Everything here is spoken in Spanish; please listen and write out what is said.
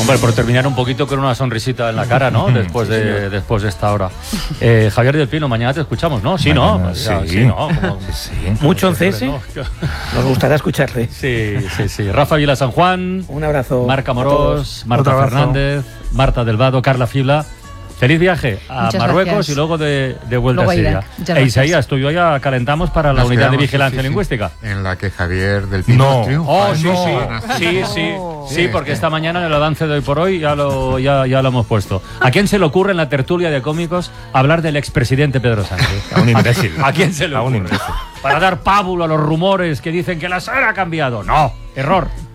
Hombre, por terminar un poquito con una sonrisita en la cara, ¿no? Después de esta hora. Javier del Pino, mañana te escuchamos, ¿no? Sí, mañana, ¿no? Sí, ¿no? Sí. Mucho en CS. ¿no? Nos gustará escucharle. Sí. Rafa Vila San Juan. Un abrazo. Marca Morós, Marta Otro abrazo. Fernández, Marta del Vado, Carla Fibla. Feliz viaje a Muchas Marruecos gracias. y luego de vuelta Luego a a Siria. Irak. Muchas gracias. Isaías, tú y yo ya calentamos para la Nos unidad de quedamos, vigilancia sí, lingüística. En la que Javier del Pino No. triunfa. Oh, sí, No. sí, porque esta mañana en el avance de hoy por hoy ya lo hemos puesto. ¿A quién se le ocurre en la tertulia de cómicos hablar del expresidente Pedro Sánchez? A un imbécil. ¿A quién se le A un ocurre? imbécil. Para dar pábulo a los rumores que dicen que la SER ha cambiado. No, error.